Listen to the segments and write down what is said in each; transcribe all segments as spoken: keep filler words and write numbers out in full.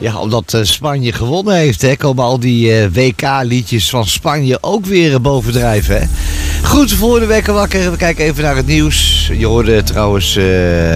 Ja, omdat uh, Spanje gewonnen heeft, hè, komen al die uh, W K-liedjes van Spanje ook weer uh, bovendrijven. Hè. Goed, voor de wekker wakker. We kijken even naar het nieuws. Je hoorde trouwens uh,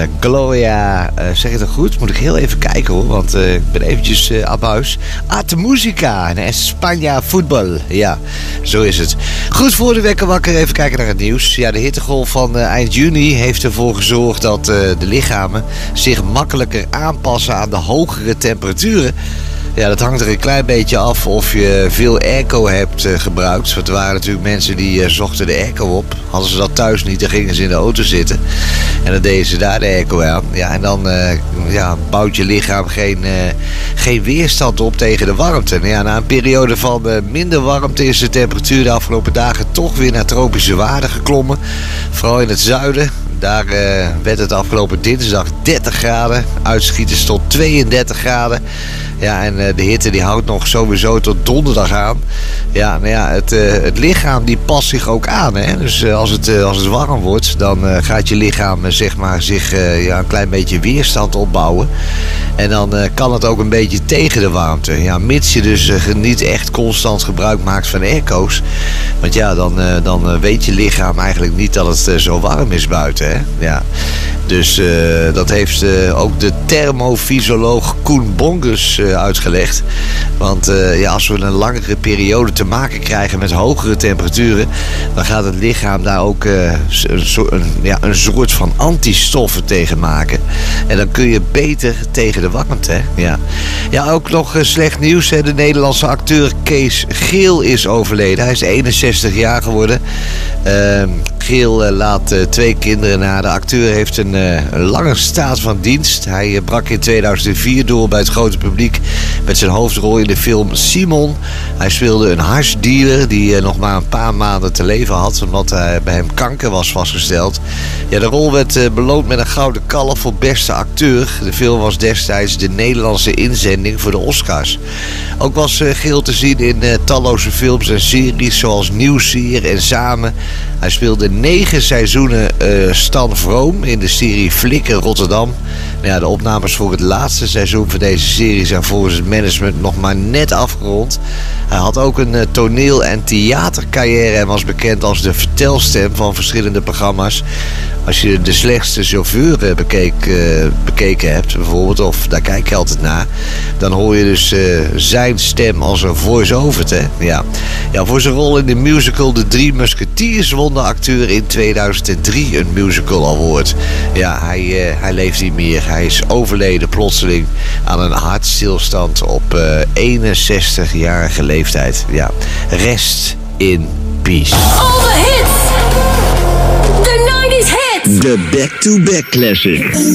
Gloria, uh, zeg je dat goed? Moet ik heel even kijken hoor, want uh, ik ben eventjes uh, op huis. At Musica en España voetbal. Ja, zo is het. Goed, voor de wekker wakker. Even kijken naar het nieuws. Ja, de hittegolf van uh, eind juni heeft ervoor gezorgd dat uh, de lichamen zich makkelijker aanpassen aan de hogere temperaturen. Ja, dat hangt er een klein beetje af of je veel airco hebt uh, gebruikt. Want er waren natuurlijk mensen die uh, zochten de airco op. Hadden ze dat thuis niet, dan gingen ze in de auto zitten. En dan deden ze daar de airco aan. Ja, en dan uh, ja, bouwt je lichaam geen, uh, geen weerstand op tegen de warmte. Nou ja, na een periode van uh, minder warmte is de temperatuur de afgelopen dagen toch weer naar tropische waarden geklommen. Vooral in het zuiden. Daar uh, werd het afgelopen dinsdag dertig graden. Uitschieters tot tweeëndertig graden. Ja, en uh, de hitte die houdt nog sowieso tot donderdag aan. Ja, nou ja, het, uh, het lichaam die past zich ook aan. Hè? Dus uh, als, het, uh, als het warm wordt, dan uh, gaat je lichaam uh, zeg maar, zich uh, ja, een klein beetje weerstand opbouwen. En dan uh, kan het ook een beetje tegen de warmte. Ja, mits je dus uh, niet echt constant gebruik maakt van airco's. Want ja, dan, uh, dan uh, weet je lichaam eigenlijk niet dat het uh, zo warm is buiten. Hè? Ja. Dus uh, dat heeft uh, ook de thermofysioloog Koen Bongus uh, uitgelegd. Want uh, ja, als we een langere periode te maken krijgen met hogere temperaturen, dan gaat het lichaam daar ook uh, een, een, ja, een soort van antistoffen tegen maken. En dan kun je beter tegen de warmte. Hè? Ja. Ja, ook nog uh, slecht nieuws. Hè? De Nederlandse acteur Kees Geel is overleden. Hij is eenenzestig jaar geworden. Uh, Geel uh, laat uh, twee kinderen na. De acteur heeft een, uh, een lange staat van dienst. Hij uh, brak in tweeduizend vier door bij het grote publiek met zijn hoofdrol in de film Simon. Hij speelde een hashdealer die uh, nog maar een paar maanden te leven had, omdat uh, bij hem kanker was vastgesteld. Ja, de rol werd uh, beloond met een gouden kalf voor beste acteur. De film was destijds de Nederlandse inzending voor de Oscars. Ook was uh, Geel te zien in uh, talloze films en series zoals Nieuwsier en Samen. Hij speelde negen seizoenen uh, Stan Vroom in de serie Flikker Rotterdam. Nou ja, de opnames voor het laatste seizoen van deze serie zijn volgens het management nog maar net afgerond. Hij had ook een uh, toneel- en theatercarrière en was bekend als de vertelstem van verschillende programma's. Als je De Slechtste Chauffeur uh, bekeek, uh, bekeken hebt bijvoorbeeld, of daar kijk je altijd naar, dan hoor je dus uh, zijn stem als een voice-over. Hè? Ja. Ja, voor zijn rol in de musical De Drie Musketeers won de acteur in tweeduizend drie een musical award. Ja, hij, uh, hij leeft niet meer. Hij is overleden plotseling aan een hartstilstand op uh, eenenzestigjarige leeftijd. Ja, rest in peace. All the hits! The nineties hits! De back-to-back classic.